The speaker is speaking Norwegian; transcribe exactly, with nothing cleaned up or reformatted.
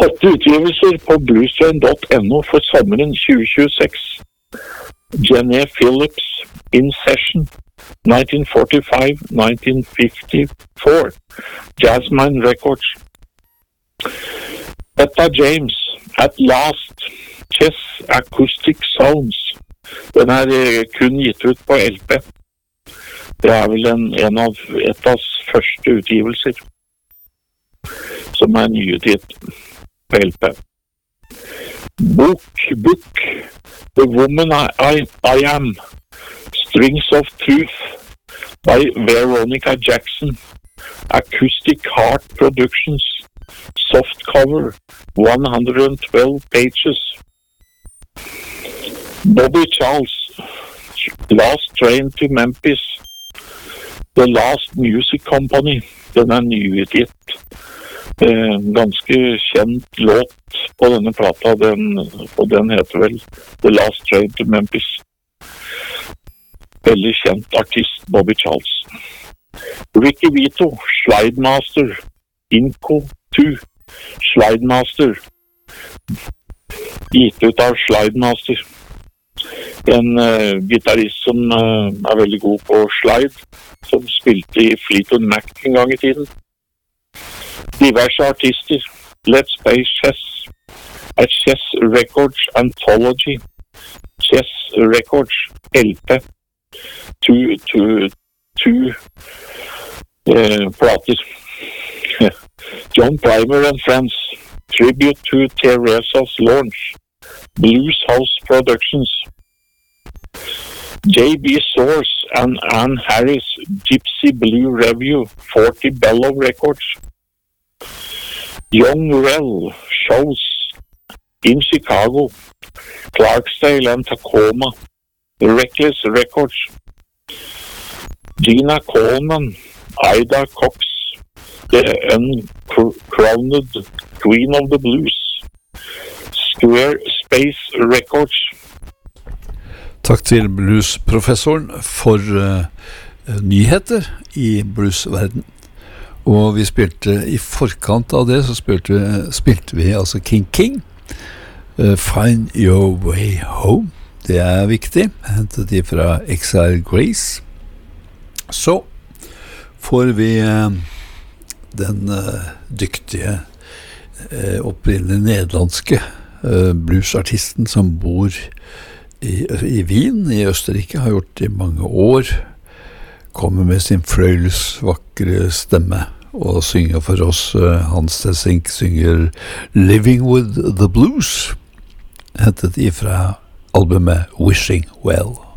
Åtte utgivelser på bluestrain dot no for sommeren tjue tjueseks. Jenny Phillips, In Session, nineteen forty-five to nineteen fifty-four. Jazzmine Records. Etta James, At Last, Chess Acoustic Sounds. Den er kun gitt ut på L P. Det er vel en, en av Ettas første utgivelser som er nyutgitt på L P. Book, Book, The Woman I, I, I Am, Strings of Truth by Veronica Jackson, Acoustic Heart Productions, softcover, one hundred twelve pages. Bobby Charles, Last Train to Memphis, The Last Music Company, den er nyutgitt. Eh, ganske kjent låt på denne plata, den, og den heter vel The Last Train to Memphis. Veldig kjent artist, Bobby Charles. Ricky Vito, Slidemaster, Inco to Slidemaster, gitt ut av Slidemaster. En uh, gitarrist som uh, er veldig god på slide, som spilte i Fleetwood Mac en gang i tiden. Diverse artister, Let's Play Chess, A Chess Records Anthology, Chess Records L P, to, to, to uh, plater. John Primer and Friends, Tribute to Teresa's Launch, Blues House Productions, J B Source and Ann Harris, Gypsy Blue Review, forty Bellow Records, Young Rell Shows in Chicago, Clarksdale and Tacoma, Reckless Records, Gina Coleman, Ida Cox, The Uncrowned Queen of the Blues, Square Space Records. Takk til bluesprofessoren for uh, nyheter i bluesverden. Og vi spilte i forkant av det, så spilte, spilte vi altså King King, uh, Find Your Way Home. Det er viktig, hentet de fra Exile Grace. Så får vi uh, den uh, dyktige, uh, opprinnelig nederlandske uh, bluesartisten som bor I, i Wien, i Østerrike, har gjort det I mange år, kommer med sin fløyels vakre stemme og synger for oss. uh, Hans Tessink synger Living with the Blues, hentet ifra albumet Wishing Well.